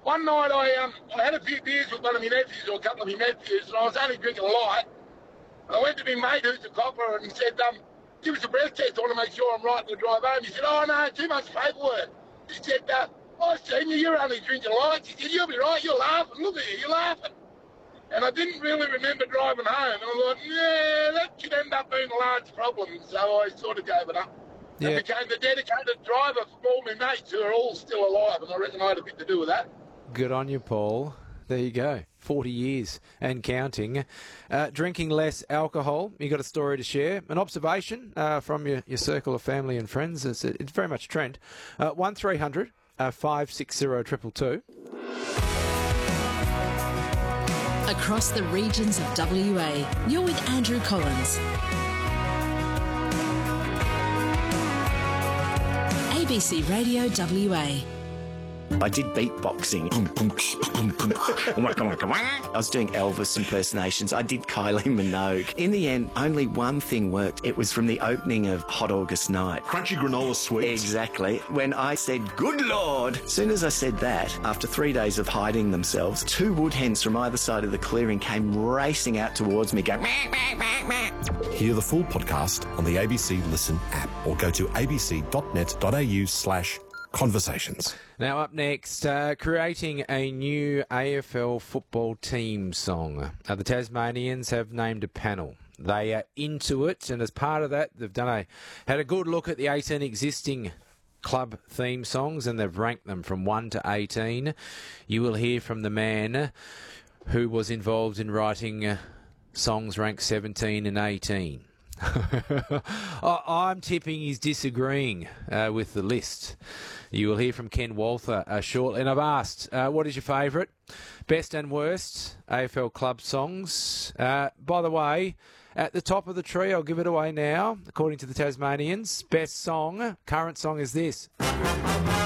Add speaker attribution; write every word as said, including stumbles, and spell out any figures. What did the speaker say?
Speaker 1: one night I um I had a few beers with one of my nephews, or a couple of my nephews, and I was only drinking light. I went to my mate who's a copper and he said, um, give us a breath test, I want to make sure I'm right to drive home. He said, oh no, too much paperwork. He said, uh, I've seen you, you're only drinking lights. He said, you'll be right, you're laughing, look at you, you're laughing. And I didn't really remember driving home, and I thought, yeah, that could end up being a large problem, so I sort of gave it up. Yeah. And became the dedicated driver for all my mates who are all still alive, and I reckon I had a bit to do with that.
Speaker 2: Good on you, Paul. There you go. forty years and counting. Uh, drinking less alcohol. You got a story to share. An observation uh, from your, your circle of family and friends. It's, it's very much a trend. Uh, one three hundred five six zero two two two.
Speaker 3: Across the regions of W A, you're with Andrew Collins. A B C Radio W A.
Speaker 4: I did beatboxing. I was doing Elvis impersonations. I did Kylie Minogue. In the end, only one thing worked. It was from the opening of Hot August Night.
Speaker 5: Crunchy granola sweets.
Speaker 4: Exactly. When I said, good Lord. As soon as I said that, after three days of hiding themselves, two wood hens from either side of the clearing came racing out towards me going, meh, meh, meh, meh.
Speaker 5: Hear the full podcast on the A B C Listen app or go to abc.net.au slash conversations.
Speaker 2: Now up next, uh, creating a new A F L football team song. Uh, the Tasmanians have named a panel. They are into it, and as part of that, they've done a had a good look at the eighteen existing club theme songs, and they've ranked them from one to eighteen. You will hear from the man who was involved in writing uh, songs ranked seventeen and eighteen. I'm tipping he's disagreeing uh, with the list. You will hear from Ken Walther uh, shortly. And I've asked, uh, what is your favourite? Best and worst A F L club songs. Uh, by the way, at the top of the tree, I'll give it away now, according to the Tasmanians. Best song, current song is this.